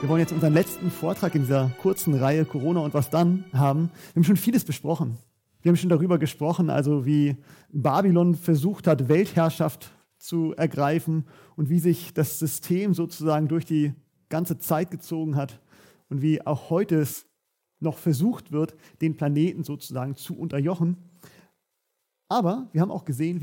Wir wollen jetzt unseren letzten Vortrag in dieser kurzen Reihe Corona und was dann haben. Wir haben schon vieles besprochen. Wir haben schon darüber gesprochen, also wie Babylon versucht hat, Weltherrschaft zu ergreifen und wie sich das System sozusagen durch die ganze Zeit gezogen hat und wie auch heute es noch versucht wird, den Planeten sozusagen zu unterjochen. Aber wir haben auch gesehen,